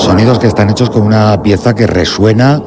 Sonidos que están hechos con una pieza que resuena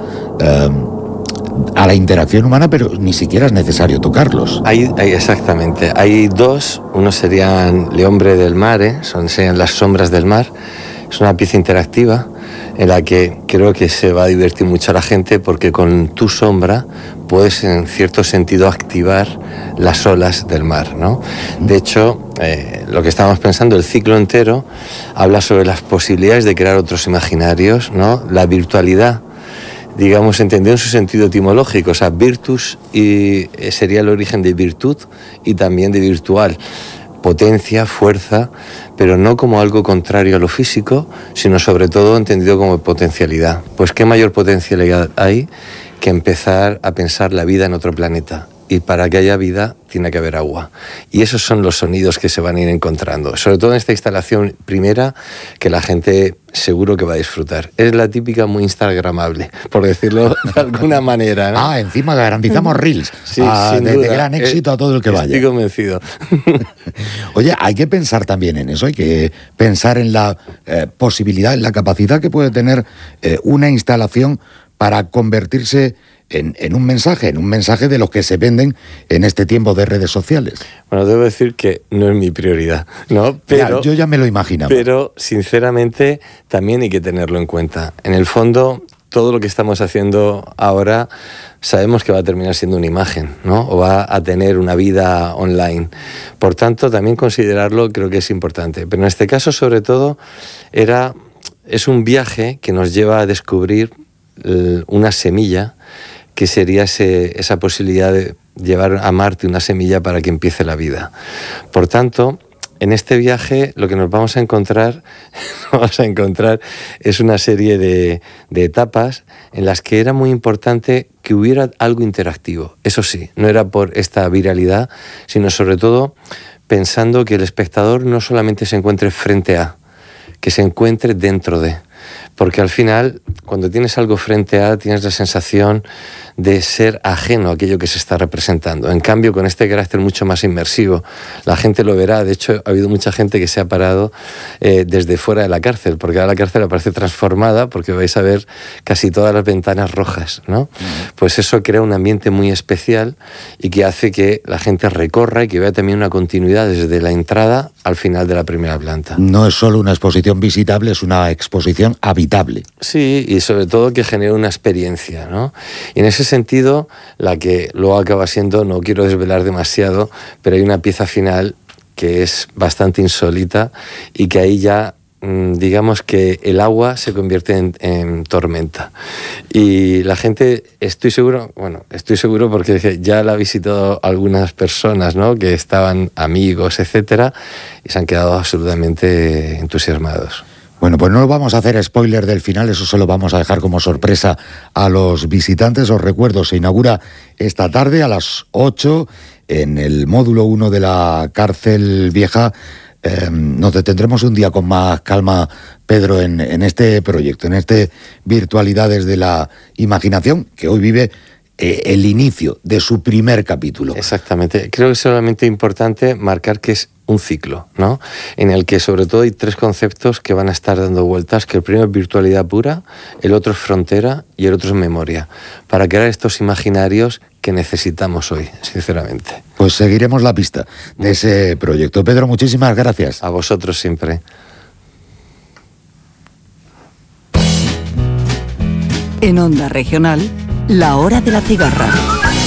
a la interacción humana, pero ni siquiera es necesario tocarlos. Exactamente. Hay dos. Uno serían Le Hombre del Mare, serían las sombras del mar. Es una pieza interactiva en la que creo que se va a divertir mucho a la gente, porque con tu sombra puedes en cierto sentido activar las olas del mar, ¿no? De hecho, lo que estábamos pensando, el ciclo entero habla sobre las posibilidades de crear otros imaginarios, ¿no? La virtualidad, digamos, entendido en su sentido etimológico, o sea, virtus y sería el origen de virtud y también de virtual. Potencia, fuerza, pero no como algo contrario a lo físico, sino sobre todo entendido como potencialidad. Pues qué mayor potencialidad hay que empezar a pensar la vida en otro planeta. Y para que haya vida tiene que haber agua. Y esos son los sonidos que se van a ir encontrando. Sobre todo en esta instalación primera, que la gente seguro que va a disfrutar. Es la típica muy instagramable, por decirlo de alguna manera, ¿no? Encima garantizamos reels. Sí, de gran éxito a todo el que vaya. Estoy convencido. Oye, hay que pensar también en eso. Hay que pensar en la posibilidad, en la capacidad que puede tener una instalación para convertirse en un mensaje de los que se venden en este tiempo de redes sociales. Bueno, debo decir que no es mi prioridad, ¿no? Pero yo ya me lo imaginaba. Pero, sinceramente, también hay que tenerlo en cuenta. En el fondo, todo lo que estamos haciendo ahora sabemos que va a terminar siendo una imagen, ¿no? O va a tener una vida online. Por tanto, también considerarlo creo que es importante. Pero en este caso, sobre todo, es un viaje que nos lleva a descubrir una semilla, que sería esa posibilidad de llevar a Marte una semilla para que empiece la vida. Por tanto, en este viaje lo que nos vamos a encontrar es una serie de etapas en las que era muy importante que hubiera algo interactivo. Eso sí, no era por esta viralidad, sino sobre todo pensando que el espectador no solamente se encuentre frente a, que se encuentre dentro de. Porque al final, cuando tienes algo frente a, tienes la sensación de ser ajeno a aquello que se está representando. En cambio, con este carácter mucho más inmersivo, la gente lo verá. De hecho, ha habido mucha gente que se ha parado desde fuera de la cárcel, porque ahora la cárcel aparece transformada, porque vais a ver casi todas las ventanas rojas, ¿no? Pues eso crea un ambiente muy especial y que hace que la gente recorra y que vea también una continuidad desde la entrada al final de la primera planta. No es solo una exposición visitable, es una exposición habitable. Sí, y sobre todo que genera una experiencia, ¿no? Y en ese sentido, la que luego acaba siendo, no quiero desvelar demasiado, pero hay una pieza final que es bastante insólita y que ahí ya, digamos que el agua se convierte en tormenta. Y la gente, estoy seguro porque ya la ha visitado algunas personas, ¿no? Que estaban amigos, etcétera, y se han quedado absolutamente entusiasmados. Bueno, pues no vamos a hacer spoiler del final, eso se lo vamos a dejar como sorpresa a los visitantes. Os recuerdo, se inaugura esta tarde a las 8 en el módulo 1 de la cárcel vieja. Nos detendremos un día con más calma, Pedro, en este proyecto, en este Virtualidades de la Imaginación, que hoy vive el inicio de su primer capítulo. Exactamente. Creo que es solamente importante marcar que es un ciclo, ¿no? En el que sobre todo hay 3 conceptos que van a estar dando vueltas, que el primero es virtualidad pura, el otro es frontera y el otro es memoria, para crear estos imaginarios que necesitamos hoy, sinceramente. Pues seguiremos la pista de ese proyecto. Pedro, muchísimas gracias. A vosotros siempre. En Onda Regional, La Hora de la Cigarra.